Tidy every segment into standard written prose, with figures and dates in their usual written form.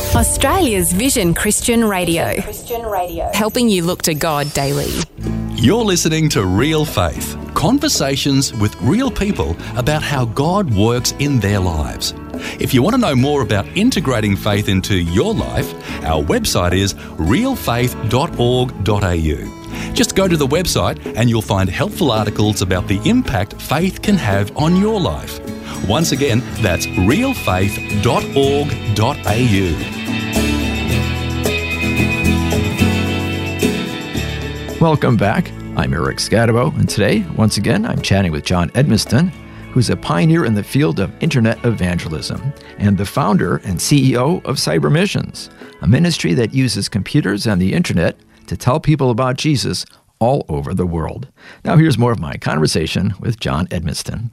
Australia's Vision Christian Radio. Helping you look to God daily. You're listening to Real Faith, conversations with real people about how God works in their lives. If you want to know more about integrating faith into your life, our website is realfaith.org.au. Just go to the website and you'll find helpful articles about the impact faith can have on your life. Once again, that's realfaith.org.au. Welcome back. I'm Eric Scadabo, and today, once again, I'm chatting with John Edmiston, who's a pioneer in the field of internet evangelism and the founder and CEO of Cyber Missions, a ministry that uses computers and the internet to tell people about Jesus all over the world. Now here's more of my conversation with John Edmiston.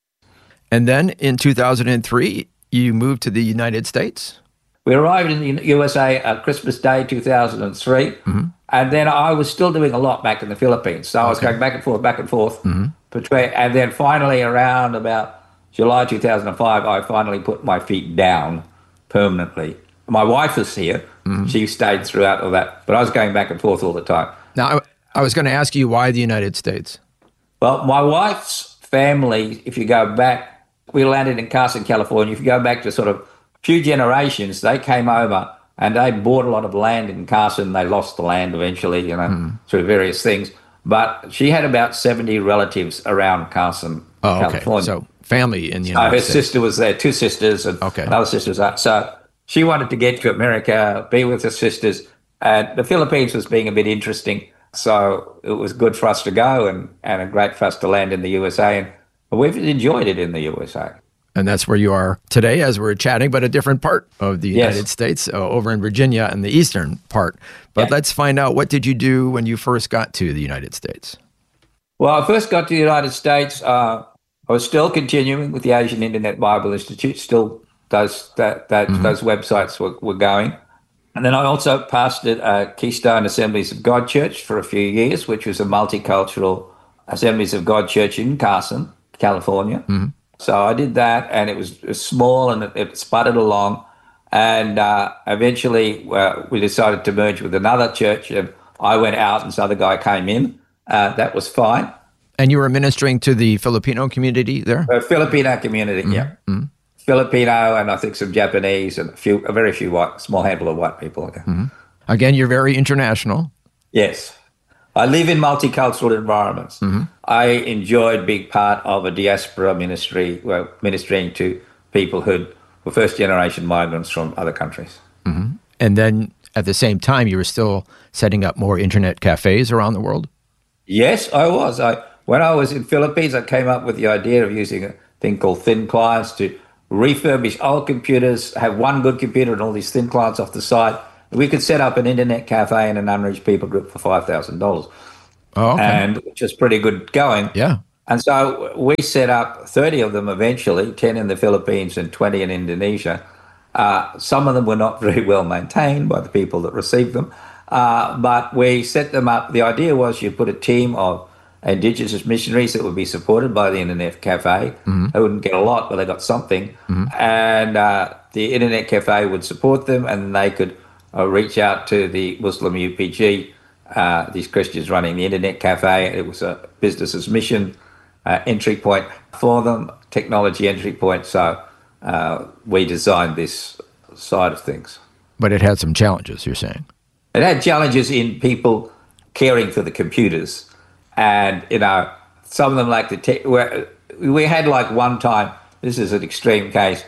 And then in 2003, you moved to the United States? We arrived in the USA Christmas Day 2003, and then I was still doing a lot back in the Philippines. So I was going back and forth, between, and then finally around about July 2005, I finally put my feet down permanently. My wife was here. She stayed throughout all that, but I was going back and forth all the time. Now, I was going to ask you, why the United States? Well, my wife's family, if you go back, we landed in Carson, California. If you go back to sort of few generations, they came over and they bought a lot of land in Carson. They lost the land eventually, through various things. But she had about 70 relatives around Carson, California. So family in the United States. Her sister was there, two sisters, and another sister was there. So she wanted to get to America, be with her sisters. And the Philippines was being a bit interesting. So it was good for us to go and great for us to land in the USA. And we've enjoyed it in the USA. And that's where you are today as we're chatting, but a different part of the United States, over in Virginia and the eastern part. But let's find out, what did you do when you first got to the United States? Well, I first got to the United States. I was still continuing with the Asian Internet Bible Institute, still those websites were going. And then I also pastored Keystone Assemblies of God Church for a few years, which was a multicultural Assemblies of God church in Carson, California. So I did that, and it was small, and it sputtered along. And eventually we decided to merge with another church, and I went out and this other guy came in. That was fine. And you were ministering to the Filipino community there? Filipino community, Filipino, and I think some Japanese, and a very few small handful of white people. Again, you're very international. Yes. I live in multicultural environments. I enjoyed being part of a diaspora ministry, ministering to people who were first-generation migrants from other countries. And then at the same time, you were still setting up more internet cafes around the world? Yes, I was. When I was in Philippines, I came up with the idea of using a thing called thin clients to refurbish old computers, have one good computer and all these thin clients off the side. We could set up an internet cafe in an unreached people group for $5,000. And which is pretty good going. Yeah. And so we set up 30 of them eventually, 10 in the Philippines and 20 in Indonesia. Some of them were not very well maintained by the people that received them. But we set them up. The idea was you put a team of Indigenous missionaries that would be supported by the Internet Cafe. They wouldn't get a lot, but they got something. And the Internet Cafe would support them, and they could reach out to the Muslim UPG, these Christians running the Internet Cafe. It was a business's mission entry point for them, technology entry point. So we designed this side of things. But it had some challenges, you're saying? It had challenges in people caring for the computers. And, some of them like we had like one time, this is an extreme case,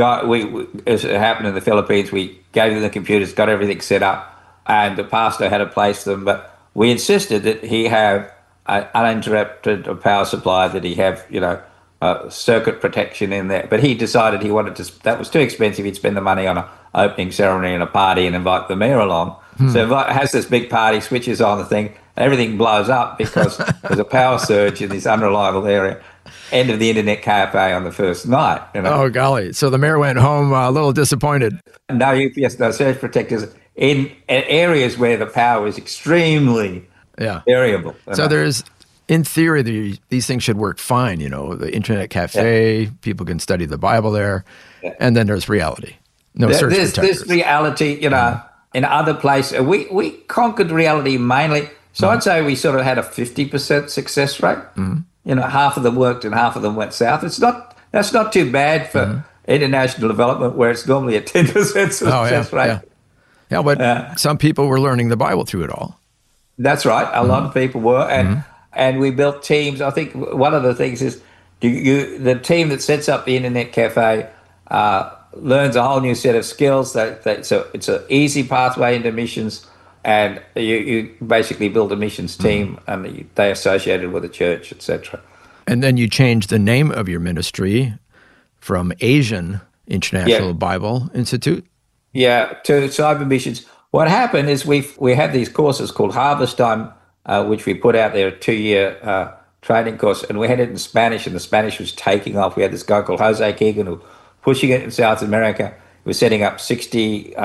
as it happened in the Philippines, we gave them the computers, got everything set up, and the pastor had to place them, but we insisted that he have an uninterrupted power supply, that he have, circuit protection in there. But he decided that was too expensive. He'd spend the money on an opening ceremony and a party and invite the mayor along. So has this big party, switches on the thing, everything blows up because there's a power surge in this unreliable area. End of the Internet Cafe on the first night. Oh, golly. So the mayor went home a little disappointed. No UPS, no surge protectors in areas where the power is extremely variable. So there's, in theory, these things should work fine. The Internet Cafe, people can study the Bible there, and then there's reality. No surge There's protectors. this reality, in other places. We conquered reality mainly. So I'd say we sort of had a 50% success rate. Half of them worked and half of them went south. That's not too bad for international development, where it's normally a 10% success rate. Yeah, but some people were learning the Bible through it all. That's right. A lot of people were, and we built teams. I think one of the things is the team that sets up the Internet Cafe learns a whole new set of skills. So it's an easy pathway into missions, and you basically build a missions team, and they associated with a church, etc. And then you changed the name of your ministry from Asian International Bible Institute. Yeah, to Cyber Missions. What happened is we had these courses called Harvest Time, which we put out there, a 2-year training course, and we had it in Spanish, and the Spanish was taking off. We had this guy called Jose Keegan who was pushing it in South America. We were setting up 60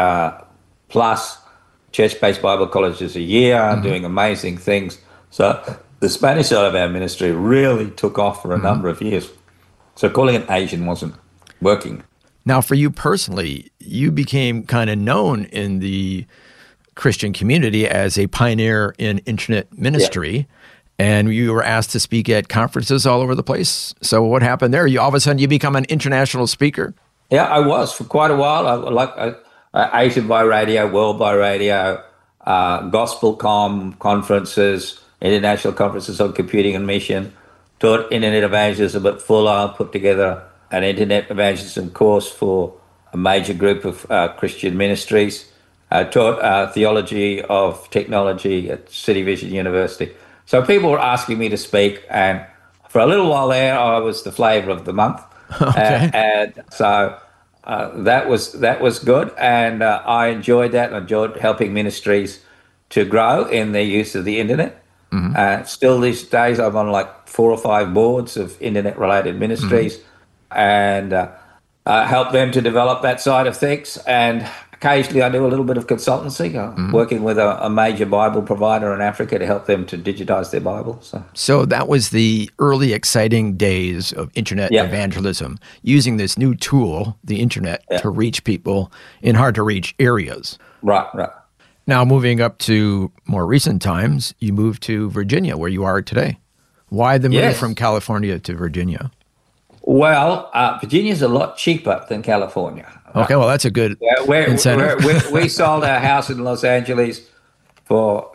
plus church-based Bible colleges a year, doing amazing things. So the Spanish side of our ministry really took off for a number of years. So calling it Asian wasn't working. Now, for you personally, you became kind of known in the Christian community as a pioneer in internet ministry, and you were asked to speak at conferences all over the place. So what happened there? All of a sudden, you become an international speaker? Yeah, I was for quite a while. Asia by radio, World by radio, Gospel conferences, international conferences on computing and mission, taught internet evangelism at Fuller, put together an internet evangelism course for a major group of Christian ministries. Taught theology of technology at City Vision University. So people were asking me to speak, and for a little while there, I was the flavour of the month. Okay. And so that was good, and I enjoyed that. I enjoyed helping ministries to grow in their use of the internet. Still these days, I'm on like 4 or 5 boards of internet-related ministries, and help them to develop that side of things. And occasionally I do a little bit of consultancy, working with a major Bible provider in Africa to help them to digitize their Bible. So that was the early exciting days of internet evangelism, using this new tool, the internet, to reach people in hard-to-reach areas. Right. Now, moving up to more recent times, you moved to Virginia, where you are today. Why the move from California to Virginia? Well, Virginia's a lot cheaper than California. Okay, well, that's a good incentive. We sold our house in Los Angeles for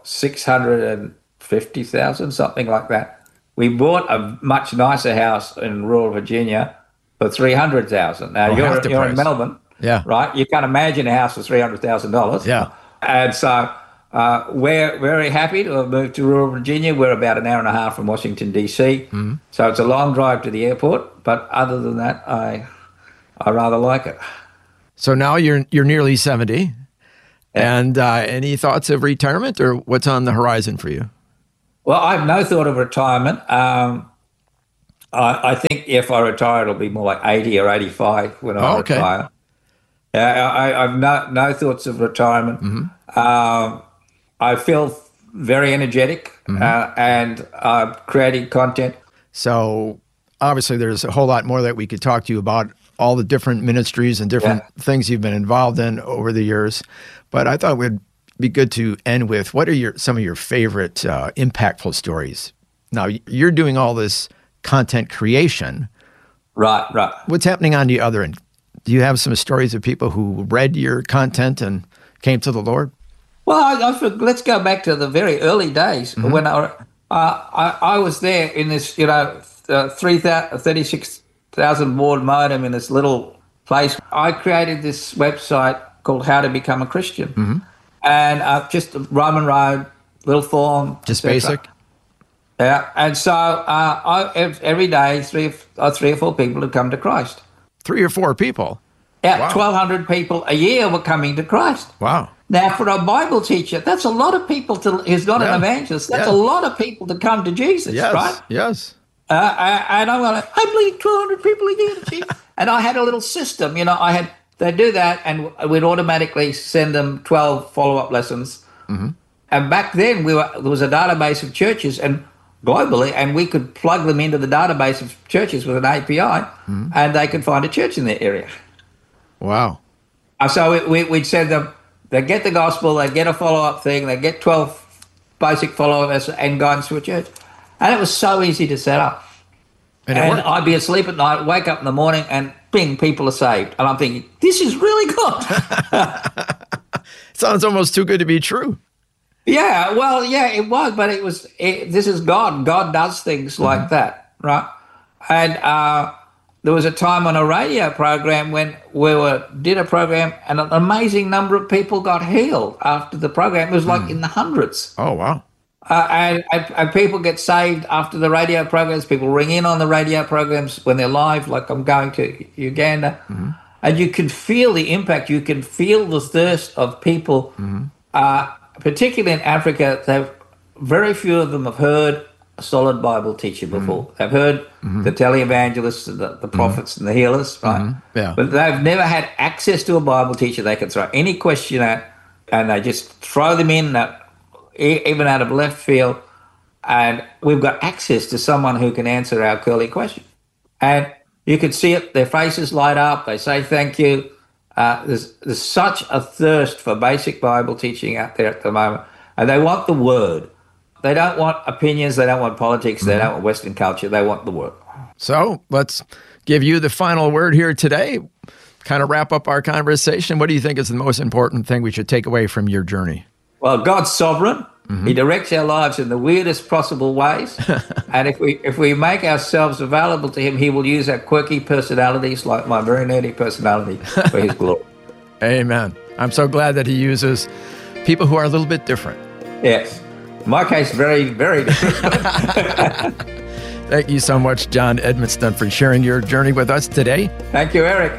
$650,000, something like that. We bought a much nicer house in rural Virginia for $300,000. Now, you're in Melbourne, right? You can't imagine a house for $300,000. Yeah. And so we're very happy to have moved to rural Virginia. We're about an hour and a half from Washington, D.C., so it's a long drive to the airport. But other than that, I rather like it. So now you're nearly 70, and any thoughts of retirement, or what's on the horizon for you? Well, I have no thought of retirement. I think if I retire, it'll be more like 80 or 85 when I retire. I've no thoughts of retirement. I feel very energetic, and creating content. So obviously there's a whole lot more that we could talk to you about, all the different ministries and different things you've been involved in over the years. But I thought it would be good to end with, what are some of your favorite impactful stories? Now, you're doing all this content creation. Right. What's happening on the other end? Do you have some stories of people who read your content and came to the Lord? Well, let's go back to the very early days when I was there in this, 36,000 baud modem in this little place. I created this website called How to Become a Christian, and just Roman road, little form, just basic. Yeah, and so every day, three or four people had come to Christ. 3 or 4 people. Yeah, wow. 1,200 people a year were coming to Christ. Wow. Now, for a Bible teacher, that's a lot of people who's not an evangelist. That's a lot of people to come to Jesus, right? Yes. And I'm going, I believe 1,200 people a year to Jesus. And I had a little system, they'd do that, and we'd automatically send them 12 follow-up lessons. And back then, there was a database of churches, and globally, and we could plug them into the database of churches with an API, and they could find a church in their area. Wow. So we'd send them, they'd get the gospel, they'd get a follow-up thing, they'd get 12 basic follow-ups and guidance to a church. And it was so easy to set up. And I'd be asleep at night, wake up in the morning, and bing, people are saved. And I'm thinking, this is really good. Sounds almost too good to be true. Yeah, well, yeah, it was, but this is God. God does things like that, right? And there was a time on a radio program when we did a program and an amazing number of people got healed after the program. It was like in the hundreds. Oh, wow. And people get saved after the radio programs. People ring in on the radio programs when they're live, like I'm going to Uganda. And you can feel the impact. You can feel the thirst of people, particularly in Africa. Very few of them have heard a solid Bible teacher before. They've heard the televangelists, the prophets and the healers, right? Yeah. But they've never had access to a Bible teacher they can throw any question at, and they just throw them in, even out of left field. And we've got access to someone who can answer our curly question. And you can see it, their faces light up, they say thank you. There's such a thirst for basic Bible teaching out there at the moment. And they want the word. They don't want opinions, they don't want politics, they don't want Western culture, they want the word. So let's give you the final word here today. Kind of wrap up our conversation. What do you think is the most important thing we should take away from your journey? Well, God's sovereign. He directs our lives in the weirdest possible ways. And if we make ourselves available to him, he will use our quirky personalities, like my very nerdy personality, for his glory. Amen. I'm so glad that he uses people who are a little bit different. Yes. In my case, very, very different. Thank you so much, John Edmiston, for sharing your journey with us today. Thank you, Eric.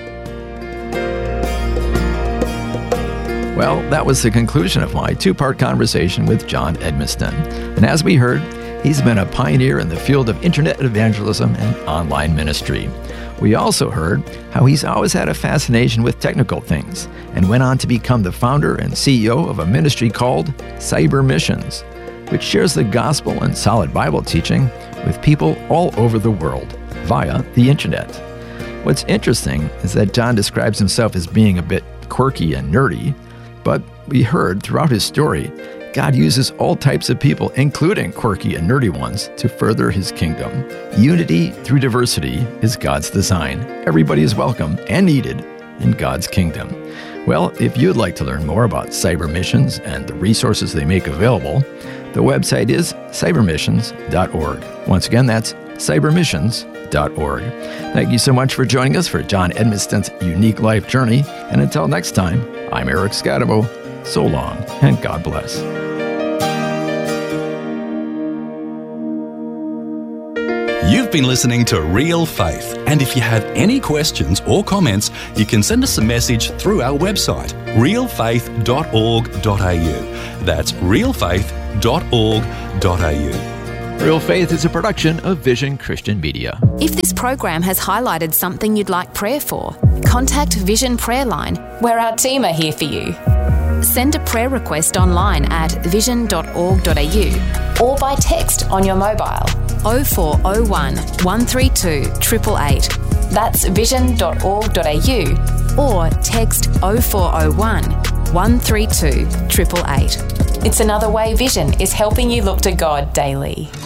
Well, that was the conclusion of my two-part conversation with John Edmiston. And as we heard, he's been a pioneer in the field of internet evangelism and online ministry. We also heard how he's always had a fascination with technical things and went on to become the founder and CEO of a ministry called Cyber Missions, which shares the gospel and solid Bible teaching with people all over the world via the internet. What's interesting is that John describes himself as being a bit quirky and nerdy, but we heard throughout his story, God uses all types of people, including quirky and nerdy ones, to further his kingdom. Unity through diversity is God's design. Everybody is welcome and needed in God's kingdom. Well, if you'd like to learn more about Cyber Missions and the resources they make available, the website is cybermissions.org. Once again, that's cybermissions.org. Thank you so much for joining us for John Edmiston's unique life journey. And until next time, I'm Eric Scadabo. So long, and God bless. You've been listening to Real Faith, and if you have any questions or comments, you can send us a message through our website, realfaith.org.au. That's realfaith.org.au. Real Faith is a production of Vision Christian Media. If this program has highlighted something you'd like prayer for, contact Vision Prayer Line, where our team are here for you. Send a prayer request online at vision.org.au or by text on your mobile 0401 132 888. That's vision.org.au or text 0401 132 888. It's another way Vision is helping you look to God daily.